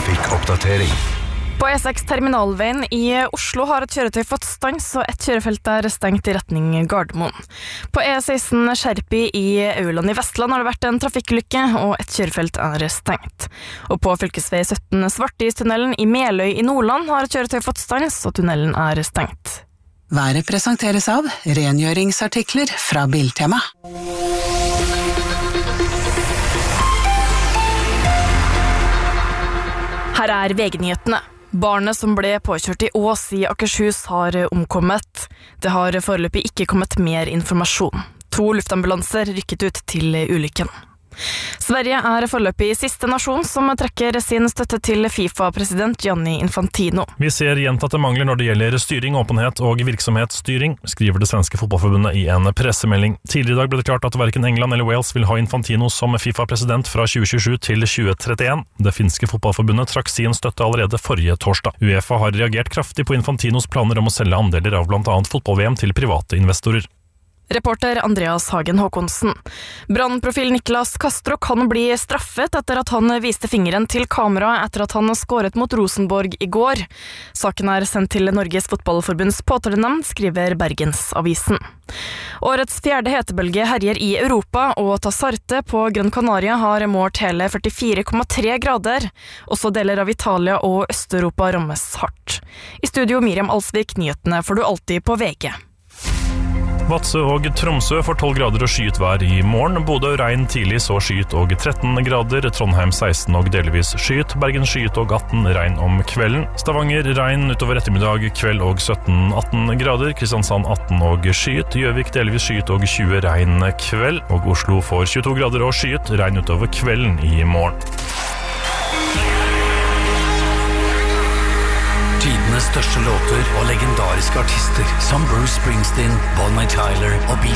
Trafikkoppdatering. På E6 Terminalveien i Oslo har et kjøretøy fått stans, og et kjørefelt er stengt i retning Gardermoen. På E16 Skjerpi i Auland i Vestland har det vært en trafikkulykke, og et kjørefelt er stengt. Og på fylkesvei 17 Svartistunnelen i Meløy i Nordland har et kjøretøy fått stans, og tunnelen er stengt. Været presenteres av rengjøringsartikler fra Biltema. Her er VG-nyhetene. Barnet som ble påkjørt i Ås i Akershus har omkommet. Det har foreløpig ikke kommet mer informasjon. 2 luftambulanser rykket ut til ulykken. Sverige er foreløpig siste nasjon som trekker sin støtte til FIFA-president Gianni Infantino. Vi ser gjentatte mangler når det gjelder styring, åpenhet og virksomhetsstyring, skriver det svenske fotballforbundet i en pressemelding. Tidligere i dag ble det klart at hverken England eller Wales vil ha Infantino som FIFA-president fra 2027 til 2031. Det finske fotballforbundet trakk sin støtte allerede forrige torsdag. UEFA har reagert kraftig på Infantinos planer om å selge andeler av blant annet fotball-VM til private investorer. Reporter Andreas Hagen Håkonsen. Brannprofil Niklas Kastrup kan bli straffet etter at han viste fingeren til kamera etter at han skåret mot Rosenborg i går. Saken er sendt til Norges Fotballforbunds påtalenemnd, skriver Bergensavisen. Årets 4. hetebølge herjer i Europa, og Tassarte på Gran Canaria har målt hele 44,3 grader. Også deler av Italia og Øst-Europa rammes hardt. I studio Miriam Alsvik, nyhetene får du alltid på VG. Vadsø og Tromsø får 12 grader og skyet vær i morgen. Bodø regn tidlig, så skyet og 13 grader. Trondheim 16 og delvis skyet. Bergen skyet og 18 regn om kvelden. Stavanger regn utover ettermiddag, kveld og 17-18 grader. Kristiansand 18 og skyet. Gjøvik delvis skyet og 20 regn kveld. Og Oslo får 22 grader og skyet, regn utover kvelden i morgen. Tidenes største låter og legendariske artister som Bruce Springsteen, Bonnie Tyler og